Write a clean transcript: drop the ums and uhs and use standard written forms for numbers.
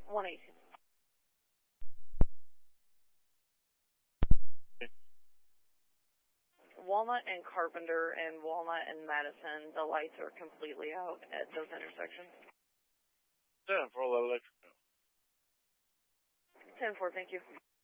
118. Walnut and Carpenter and Walnut and Madison, the lights are completely out at those intersections. 10-4, let electric go. 10-4, thank you.